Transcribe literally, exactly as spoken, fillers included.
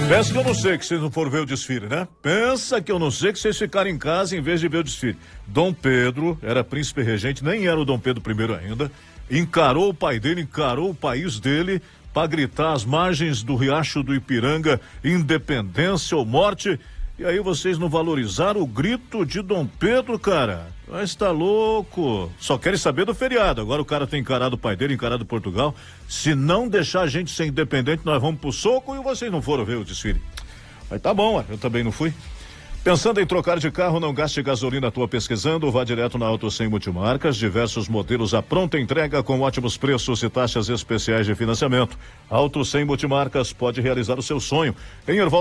Pensa que eu não sei que vocês não foram ver o desfile, né? Pensa que eu não sei que vocês ficaram em casa em vez de ver o desfile. Dom Pedro era príncipe regente, nem era o Dom Pedro primeiro ainda, encarou o pai dele, encarou o país dele para gritar às margens do Riacho do Ipiranga, independência ou morte. E aí vocês não valorizaram o grito de Dom Pedro, cara? Mas tá louco. Só querem saber do feriado. Agora o cara tem encarado o pai dele, encarado Portugal. Se não deixar a gente ser independente, nós vamos pro soco e vocês não foram ver o desfile. Mas tá bom, eu também não fui. Pensando em trocar de carro, não gaste gasolina à toa pesquisando, vá direto na Auto cem Multimarcas, diversos modelos à pronta entrega com ótimos preços e taxas especiais de financiamento. Auto cem Multimarcas pode realizar o seu sonho. Em Erval